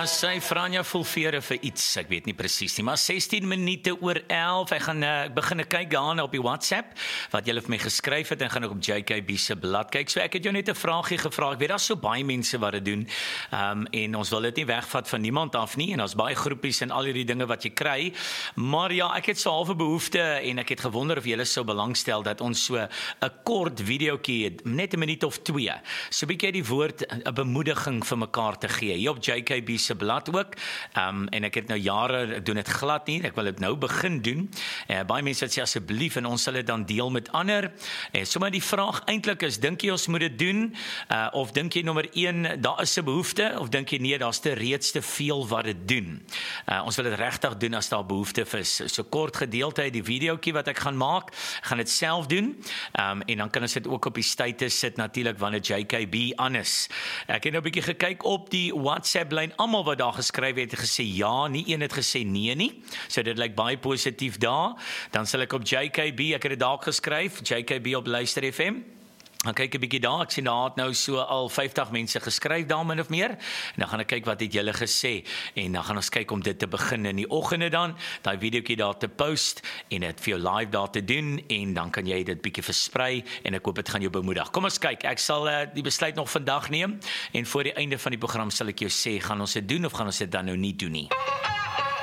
sy Franja Volvere vir iets, ek weet nie presies nie, maar 16 minute oor 11, ek begin kyk daar op die WhatsApp, wat julle vir my geskryf het, en gaan ek op JKB se blad kyk, so ek het jou net 'n vraagie gevra, ek weet daar's so baie mense wat dit doen, en ons wil dit nie wegvat van niemand af nie, en daar's baie groepies en al hierdie dinge wat jy kry, maar ja, ek het so halve behoefte, en ek het gewonder of julle sou belangstel, dat ons so 'n kort videoetjie het, net 'n minuut of 2, so 'n bietjie die woord, 'n bemoediging vir mekaar te gee, hier op JKB se blad ook, en ek het nou jare, ek doen dit glad nie, ek wil dit nou begin doen, baie mense sê asseblief, en ons sal dit dan deel met ander, sommer die vraag eintlik is, dink jy ons moet dit doen, of dink jy nommer 1, daar is 'n behoefte, of dink jy nee, daar's reeds te veel wat dit doen, ons wil dit regtig doen as daar behoefte is, so kort gedeelte uit die videoetjie wat ek gaan maak, gaan dit self doen, en dan kan ons dit ook op die status sit natuurlik wanneer JKB aan is. Ek het nou 'n bietjie gekyk op die WhatsApp lyn, almal wat daar geskryf het gesê ja, nie een het gesê nee nie, so dit lyk baie positief daar, dan sal ek op JKB, ek het dit daar geskryf, JKB op Luister FM, dan kyk 'n bietjie daar, ek sien daar het nou so al 50 mense geskryf daar min of meer, en dan gaan ek kyk wat het julle gesê, en dan gaan ons kyk om dit te begin in die oggende dan, daai videoetjie daar te post, en dit vir jou live daar te doen, en dan kan jy dit bietjie versprei, en ek hoop dit gaan jou bemoedig. Kom ons kyk, ek sal die besluit nog vandag neem, en voor die einde van die program sal ek jou sê, gaan ons dit doen, of gaan ons dit dan nou nie doen nie?